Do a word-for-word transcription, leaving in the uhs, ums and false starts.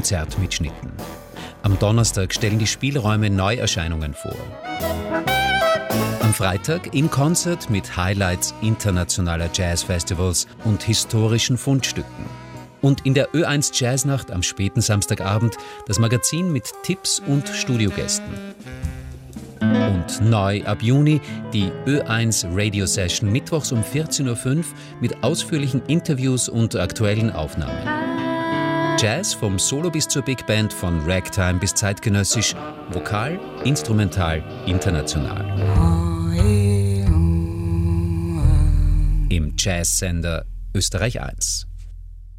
Konzertmitschnitten. Am Donnerstag stellen die Spielräume Neuerscheinungen vor. Am Freitag in Konzert mit Highlights internationaler Jazzfestivals und historischen Fundstücken. Und in der Ö eins Jazznacht am späten Samstagabend das Magazin mit Tipps und Studiogästen. Und neu ab Juni die Ö eins Radio Session mittwochs um vierzehn Uhr fünf mit ausführlichen Interviews und aktuellen Aufnahmen. Jazz vom Solo bis zur Big Band, von Ragtime bis zeitgenössisch, vokal, instrumental, international. Im Jazzsender Österreich eins.